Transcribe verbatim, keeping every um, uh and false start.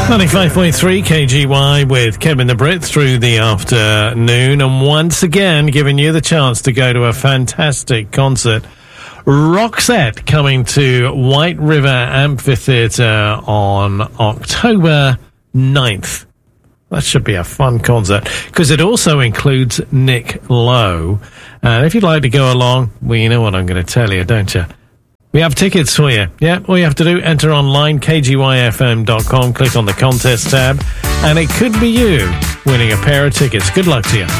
ninety-five point three K G Y with Kevin the Brit through the afternoon, and once again giving you the chance to go to a fantastic concert. Roxette coming to White River Amphitheatre on October ninth. That should be a fun concert, because it also includes Nick Lowe. And if you'd like to go along, well, you know what I'm going to tell you, don't you? We have tickets for you. Yeah, all you have to do, enter online, k g y f m dot com, click on the contest tab, and it could be you winning a pair of tickets. Good luck to you.